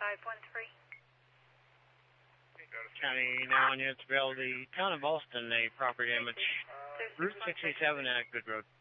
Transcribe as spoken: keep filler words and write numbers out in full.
five one three. County nine one, it's Bill. The town of Boston, a property damage. Route sixty-seven at Good Road.